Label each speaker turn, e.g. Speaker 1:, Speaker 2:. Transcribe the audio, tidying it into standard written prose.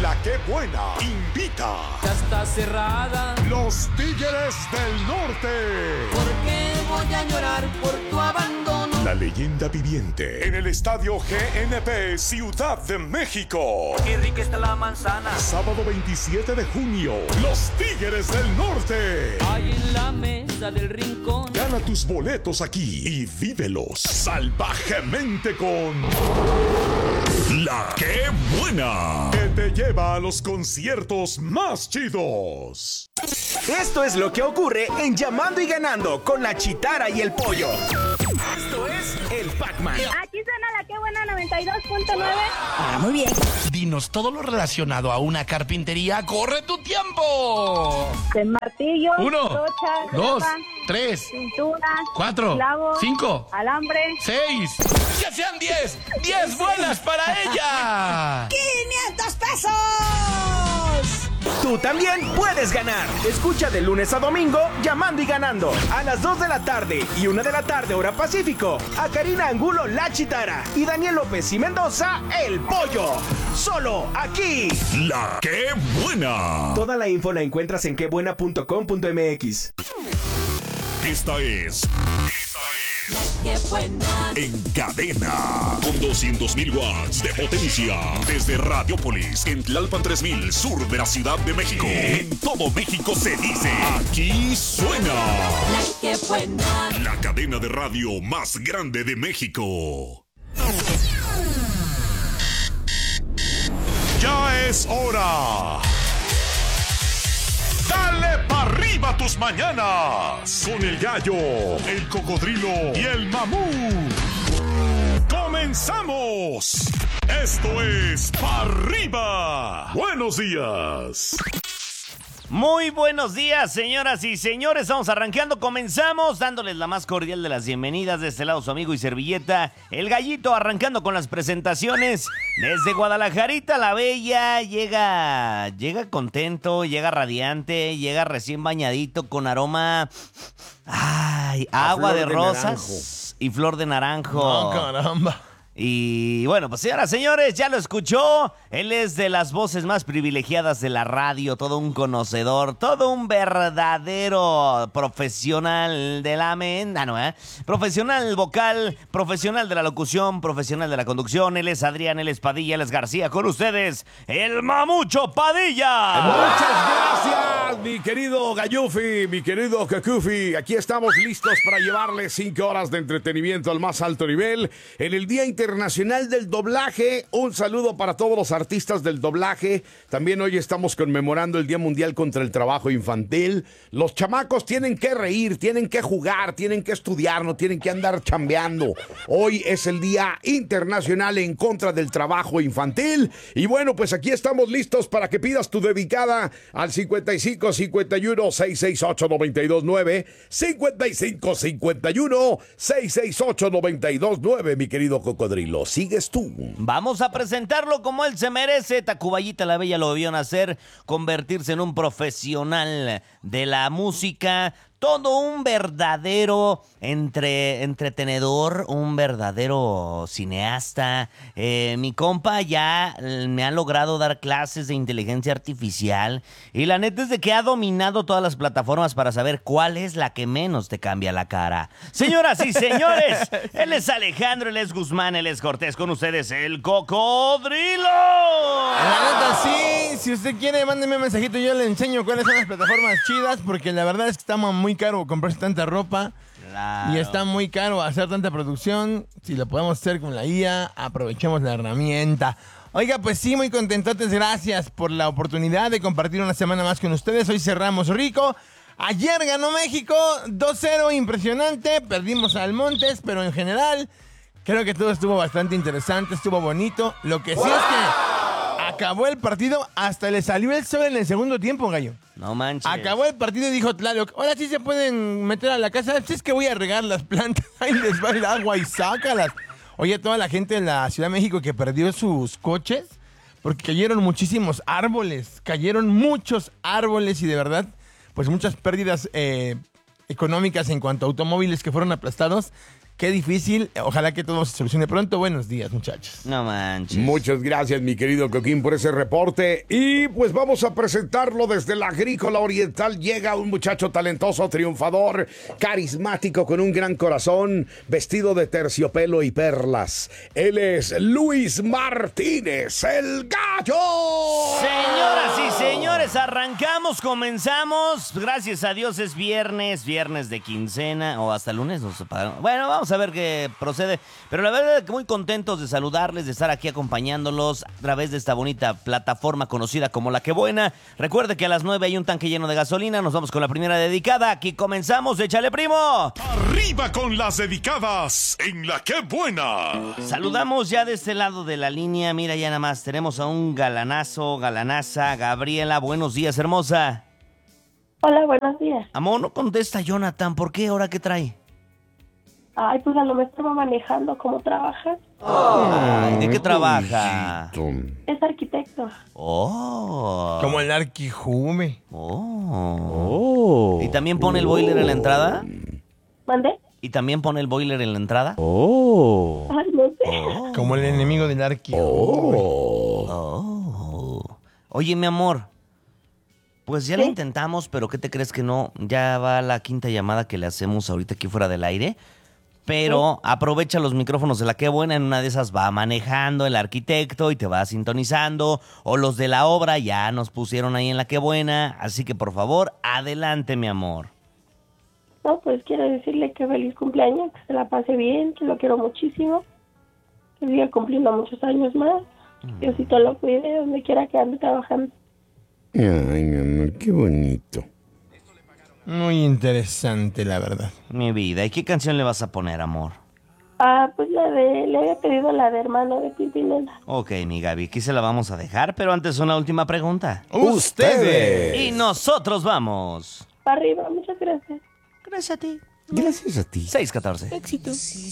Speaker 1: La que buena invita.
Speaker 2: Ya está cerrada.
Speaker 1: Los Tigres del Norte.
Speaker 2: ¿Por qué voy a llorar por tu abandono?
Speaker 1: La leyenda viviente en el estadio GNP Ciudad de México.
Speaker 2: Qué rica está la manzana.
Speaker 1: Sábado 27 de junio. Los Tigres del Norte.
Speaker 2: Ahí en la mesa del rincón.
Speaker 1: Gana tus boletos aquí y vívelos salvajemente con La que buena, que te lleva a los conciertos más chidos.
Speaker 3: Esto es lo que ocurre en Llamando y Ganando con la Chitara y el Pollo. Esto es el Pac-Man.
Speaker 4: Aquí suena La que buena 92.9.
Speaker 5: Muy bien.
Speaker 6: Dinos todo lo relacionado a una carpintería. ¡Corre tu tiempo!
Speaker 4: De martillo,
Speaker 6: 1,
Speaker 4: brocha,
Speaker 6: 2,
Speaker 4: grapa,
Speaker 6: 3,
Speaker 4: cintura,
Speaker 6: 4,
Speaker 4: clavo,
Speaker 6: 5,
Speaker 4: alambre,
Speaker 6: 6. ¡Que sean 10! ¡10 buenas para ella!
Speaker 5: 500 pesos.
Speaker 3: Tú también puedes ganar. Escucha de lunes a domingo Llamando y Ganando a las 2 de la tarde y 1 de la tarde hora Pacífico. A Karina Angulo, la Chitara, y Daniel López y Mendoza, el Pollo. Solo aquí.
Speaker 1: La que buena.
Speaker 3: Toda la info la encuentras en quebuena.com.mx.
Speaker 1: Esta es
Speaker 2: Qué buena.
Speaker 1: En Cadena, con 200.000 watts de potencia, desde Radiopolis, en Tlalpan 3000, sur de la Ciudad de México. En todo México se dice, aquí suena
Speaker 2: La que buena.
Speaker 1: la cadena de radio más grande de México. Ya es hora. Dale pa' arriba tus mañanas con el gallo, el cocodrilo y el mamú. ¡Comenzamos! Esto es Pa' Arriba. Buenos días.
Speaker 7: Muy buenos días, señoras y señores. Estamos arrancando, comenzamos dándoles la más cordial de las bienvenidas. De este lado su amigo y servilleta, el Gallito, arrancando con las presentaciones. Desde Guadalajarita la Bella, llega contento, llega radiante, llega recién bañadito con aroma, agua de rosas y flor de naranjo.
Speaker 6: ¡Oh, caramba!
Speaker 7: Y bueno, pues señoras, señores, ya lo escuchó. Él es de las voces más privilegiadas de la radio, todo un conocedor, todo un verdadero profesional de la profesional vocal, profesional de la locución, profesional de la conducción. Él es Adrián, él es Padilla, él es García. Con ustedes, el Mamucho Padilla.
Speaker 8: Muchas gracias, mi querido Gallufi, mi querido Cacufi. Aquí estamos listos para llevarles 5 horas de entretenimiento al más alto nivel en el Día Internacional del Doblaje. Un saludo para todos los artistas del doblaje. También hoy estamos conmemorando el Día Mundial contra el Trabajo Infantil. Los chamacos tienen que reír, tienen que jugar, tienen que estudiar, no tienen que andar chambeando. Hoy es el Día Internacional en contra del Trabajo Infantil. Y bueno, pues aquí estamos listos para que pidas tu dedicada al 55 51 668 929, 55 51 668 929, mi querido Cocodrilo. Sigues tú.
Speaker 7: Vamos a presentarlo como él se merece. Tacubayita la Bella lo vio nacer, convertirse en un profesional de la música. Todo un verdadero entretenedor, un verdadero cineasta. Mi compa ya me ha logrado dar clases de inteligencia artificial y la neta es de que ha dominado todas las plataformas para saber cuál es la que menos te cambia la cara. Señoras y señores, él es Alejandro, él es Guzmán, él es Cortés. Con ustedes, el Cocodrilo.
Speaker 6: La neta, sí. Si usted quiere, mándeme un mensajito. Yo le enseño cuáles son las plataformas chidas, porque la verdad es que está muy caro comprarse tanta ropa.
Speaker 7: Claro.
Speaker 6: Y está muy caro hacer tanta producción. Si lo podemos hacer con la IA, aprovechemos la herramienta. Oiga, pues sí, muy contentotes. Gracias por la oportunidad de compartir una semana más con ustedes. Hoy cerramos rico. Ayer ganó México 2-0, impresionante. Perdimos al Montes, pero en general creo que todo estuvo bastante interesante, estuvo bonito. Lo que sí es que acabó el partido, hasta le salió el sol en el segundo tiempo, gallo.
Speaker 7: No manches.
Speaker 6: Acabó el partido y dijo Tlaloc, ahora sí se pueden meter a la casa. Si es que voy a regar las plantas, ahí les va el agua y sácalas. Oye, toda la gente en la Ciudad de México que perdió sus coches, porque cayeron muchísimos árboles, cayeron muchos árboles y de verdad, pues muchas pérdidas económicas en cuanto a automóviles que fueron aplastados. Qué difícil. Ojalá que todo se solucione pronto. Buenos días, muchachos.
Speaker 7: No manches.
Speaker 8: Muchas gracias, mi querido Coquín, por ese reporte. Y pues vamos a presentarlo desde la Agrícola Oriental. Llega un muchacho talentoso, triunfador, carismático, con un gran corazón, vestido de terciopelo y perlas. Él es Luis Martínez, el Gallo.
Speaker 7: Señoras y señores, arrancamos, comenzamos. Gracias a Dios es viernes de quincena, o hasta lunes nos separaron. Bueno, vamos a ver qué procede. Pero la verdad es que muy contentos de saludarles, de estar aquí acompañándolos a través de esta bonita plataforma conocida como La Que Buena. Recuerde que a las 9 hay un tanque lleno de gasolina. Nos vamos con la primera dedicada. Aquí comenzamos. ¡Échale, primo!
Speaker 1: Arriba con las dedicadas en La Que Buena.
Speaker 7: Saludamos ya de este lado de la línea. Mira, ya nada más tenemos a un galanazo, galanaza. Gabriela, buenos días, hermosa.
Speaker 4: Hola, buenos días.
Speaker 7: Amor, no contesta Jonathan. ¿Por qué? ¿Ahora qué trae?
Speaker 4: Ay, pues a lo mejor va manejando. ¿Cómo trabajas?
Speaker 7: Ay, ¿de qué trabaja?
Speaker 4: Es arquitecto.
Speaker 7: Oh.
Speaker 6: Como el Arquijume.
Speaker 7: Oh. ¿Y también pone el boiler en la entrada?
Speaker 4: ¿Mande?
Speaker 7: ¿Y también pone el boiler en la entrada?
Speaker 4: Ay, no sé.
Speaker 6: Como el enemigo del Arquijume.
Speaker 7: Oh. Oye, mi amor. Pues ya lo intentamos, pero ¿qué te crees que no? Ya va la quinta llamada que le hacemos ahorita aquí fuera del aire. Pero aprovecha los micrófonos de La Que Buena. En una de esas va manejando el arquitecto y te va sintonizando. O los de la obra ya nos pusieron ahí en La Que Buena. Así que por favor, adelante, mi amor.
Speaker 4: No, pues quiero decirle que feliz cumpleaños, que se la pase bien, que lo quiero muchísimo, que siga cumpliendo muchos años más. Diosito lo cuide donde quiera que ande trabajando.
Speaker 8: Ay, mi amor, qué bonito.
Speaker 6: Muy interesante, la verdad.
Speaker 7: Mi vida, ¿y qué canción le vas a poner, amor?
Speaker 4: Pues le había pedido la de Hermano de Pimpinela.
Speaker 7: Ok, mi Gaby, aquí se la vamos a dejar, pero antes una última pregunta.
Speaker 6: ¡Ustedes!
Speaker 7: Y nosotros vamos.
Speaker 4: Arriba, muchas gracias.
Speaker 7: Gracias a ti.
Speaker 8: Gracias a ti.
Speaker 7: 6:14.
Speaker 6: Éxito.